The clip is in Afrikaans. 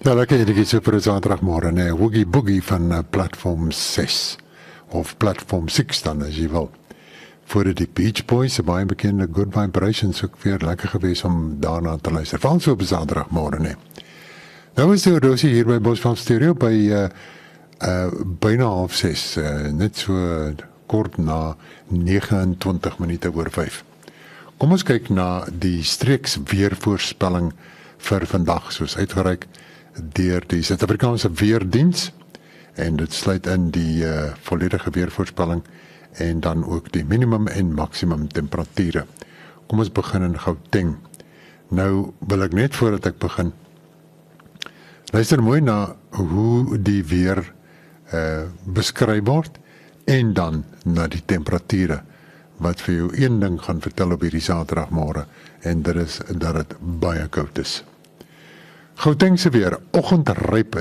Nou, lekker edetjie so vir 'n Saterdagmôre, nee, Woogie Boogie van Platform 6 of Platform 6 dan as jy wil. Voor die Beach Boys, 'n baie bekende Good Vibrations, ook weer lekker gewees om daarna te luister. Veral so op 'n Saterdagmôre, nee. Nou is die horlosie hier by Bosveld Stereo by byna 6:30, net so kort na 29 minute oor 5. Kom ons kyk na die streeks weervoorspelling vir vandag, soos uitgereik deur die Suid-Afrikaanse Weerdiens, en dit sluit in die volledige weervoorspelling en dan ook die minimum en maksimum temperature. Kom ons begin in Gauteng. Nou wil ek net voordat ek begin luister mooi na hoe die weer beskryf word en dan na die temperature wat vir jou een ding gaan vertel op hierdie Saterdagmôre, en dit is dat dit baie koud is. Gauteng se weer, oggendryp